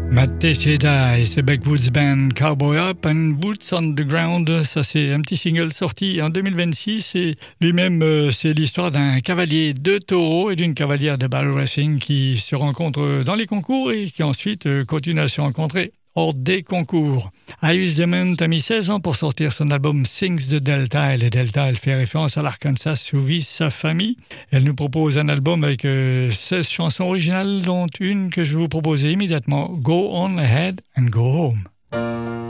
Matt Teixeira et ses Backwoods Band Cowboy Up and Boots on the Ground, ça c'est un petit single sorti en 2026 et lui-même c'est l'histoire d'un cavalier de taureau et d'une cavalière de barrel racing qui se rencontrent dans les concours et qui ensuite continuent à se rencontrer hors des concours. Iris Diamond a mis 16 ans pour sortir son album Sings the Delta. Et le Delta, elle fait référence à l'Arkansas où vit sa famille. Elle nous propose un album avec 16 chansons originales, dont une que je vais vous proposer immédiatement, Go On Ahead and Go Home.